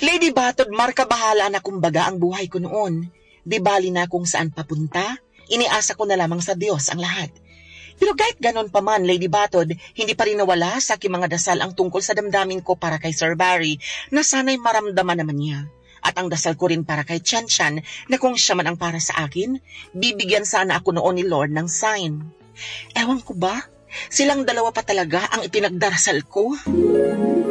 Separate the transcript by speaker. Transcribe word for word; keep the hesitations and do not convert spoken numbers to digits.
Speaker 1: Lady Batod, marka bahala na kumbaga ang buhay ko noon. Di bali na kung saan papunta, iniasa ko na lamang sa Diyos ang lahat. Pero kahit ganon pa man, Lady Batod, hindi pa rin nawala sa aking mga dasal ang tungkol sa damdamin ko para kay Sir Barry na sana'y maramdaman naman niya. At ang dasal ko rin para kay Chan Chan na kung siya man ang para sa akin, bibigyan sana ako noon ni Lord ng sign. Ewan ko ba, silang dalawa pa talaga ang ipinagdarasal ko.